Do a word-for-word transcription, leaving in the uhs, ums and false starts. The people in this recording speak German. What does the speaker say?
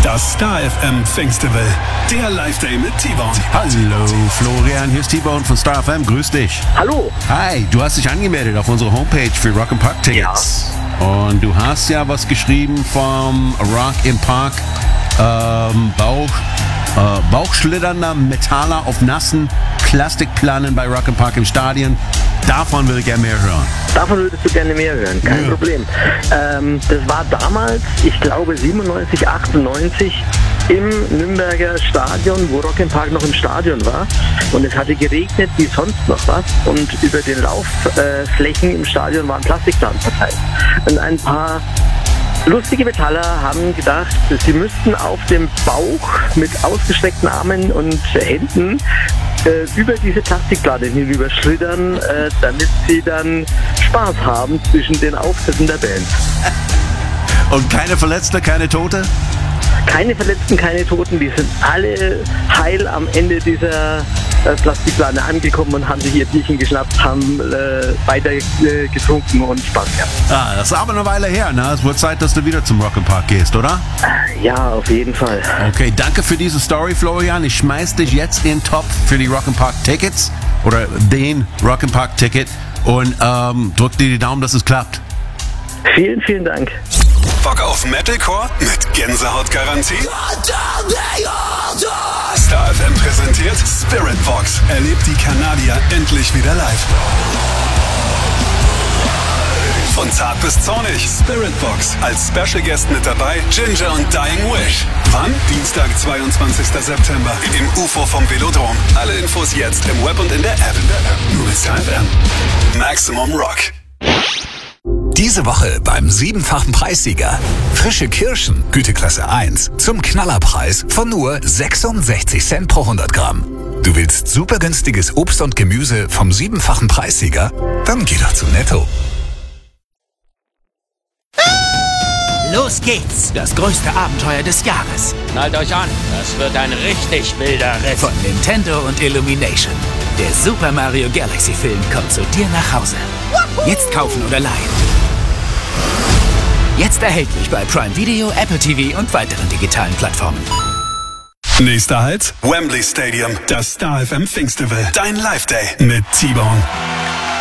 Das Star F M Festival, der Live-Day mit T-Bone. Hallo Florian, hier ist T-Bone von Star F M, grüß dich. Hallo. Hi, du hast dich angemeldet auf unserer Homepage für Rock im Park Tickets. Ja. Und du hast ja was geschrieben vom Rock im Park, ähm, Bauch, äh, Bauchschlitternder Metaller auf nassen Plastikplanen bei Rock im Park im Stadion. Davon würde ich gerne mehr hören. Davon würdest du gerne mehr hören, kein ja. Problem. Ähm, das war damals, ich glaube siebenundneunzig, achtundneunzig im Nürnberger Stadion, wo Rock im Park noch im Stadion war. Und es hatte geregnet wie sonst noch was. Und über den Laufflächen äh, im Stadion waren Plastikplanen verteilt. Und ein paar lustige Metaller haben gedacht, sie müssten auf dem Bauch mit ausgestreckten Armen und Händen äh, über diese Plastikplatte hinüberschlittern, äh, damit sie dann Spaß haben zwischen den Auftritten der Band. Und keine Verletzte, keine Tote? Keine Verletzten, keine Toten, die sind alle heil am Ende dieser äh, Plastikplane angekommen und haben sich ihr Bierchen geschnappt, haben äh, weiter äh, getrunken und Spaß gehabt. Ah, das ist aber eine Weile her, ne? Es wird Zeit, dass du wieder zum Rock im Park gehst, oder? Ja, auf jeden Fall. Okay, danke für diese Story, Florian. Ich schmeiß dich jetzt in den Topf für die Rock im Park Tickets oder den Rock im Park Ticket und ähm, drück dir die Daumen, dass es klappt. Vielen, vielen Dank. Bock auf Metalcore mit Gänsehautgarantie? Star F M präsentiert Spiritbox. Erlebt die Kanadier endlich wieder live. Von zart bis zornig. Spiritbox. Als Special Guest mit dabei Ginger und Dying Wish. Wann? Dienstag, zweiundzwanzigster September. Im U F O vom Velodrom. Alle Infos jetzt im Web und in der App. Nur mit Star F M. Maximum Rock. Diese Woche beim siebenfachen Preissieger. Frische Kirschen, Güteklasse eins, zum Knallerpreis von nur sechsundsechzig Cent pro hundert Gramm. Du willst super günstiges Obst und Gemüse vom siebenfachen Preissieger? Dann geh doch zu Netto. Los geht's! Das größte Abenteuer des Jahres. Schnallt euch an, das wird ein richtig wilder Ritt. Von Nintendo und Illumination. Der Super Mario Galaxy Film kommt zu dir nach Hause. Jetzt kaufen oder leihen. Jetzt erhältlich bei Prime Video, Apple T V und weiteren digitalen Plattformen. Nächster Halt, Wembley Stadium, das Star F M Festival. Dein Live-Day mit T-Bone.